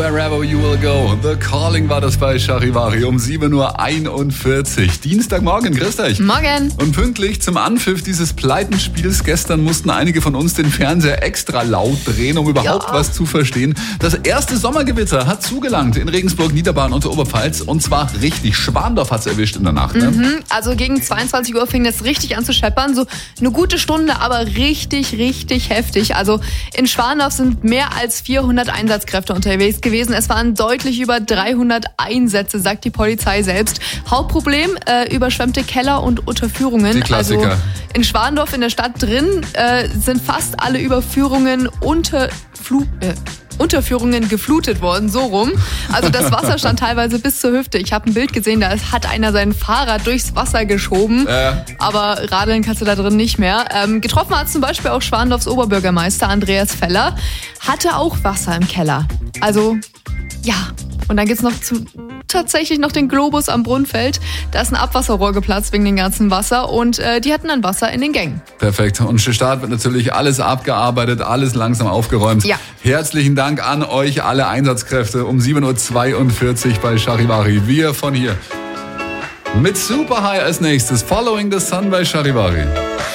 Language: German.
Wherever You Will Go. The Calling war das bei Charivari um 7.41 Uhr. Dienstagmorgen, grüßt euch. Morgen. Und pünktlich zum Anpfiff dieses Pleitenspiels gestern mussten einige von uns den Fernseher extra laut drehen, um überhaupt was zu verstehen. Das erste Sommergewitter hat zugelangt in Regensburg, Niederbayern und der Oberpfalz. Und zwar richtig. Schwandorf hat es erwischt in der Nacht. Ne? Also gegen 22 Uhr fing das richtig an zu scheppern. So eine gute Stunde, aber richtig heftig. Also in Schwandorf sind mehr als 400 Einsatzkräfte unterwegs gewesen. Es waren deutlich über 300 Einsätze, sagt die Polizei selbst. Hauptproblem, überschwemmte Keller und Unterführungen. Die Klassiker. Also in Schwandorf in der Stadt drin sind fast alle Unterführungen geflutet worden, so rum. Also das Wasser stand teilweise bis zur Hüfte. Ich habe ein Bild gesehen, da hat einer sein Fahrrad durchs Wasser geschoben. Aber radeln kannst du da drin nicht mehr. Getroffen hat zum Beispiel auch Schwandorfs Oberbürgermeister Andreas Feller. Hatte auch Wasser im Keller. Also, ja. Und dann gibt's tatsächlich noch den Globus am Brunnfeld. Da ist ein Abwasserrohr geplatzt wegen dem ganzen Wasser und die hatten dann Wasser in den Gängen. Perfekt. Und Start wird natürlich alles abgearbeitet, alles langsam aufgeräumt. Ja. Herzlichen Dank an euch alle Einsatzkräfte um 7.42 Uhr bei Charivari. Wir von hier mit Super High als nächstes. Following the Sun bei Charivari.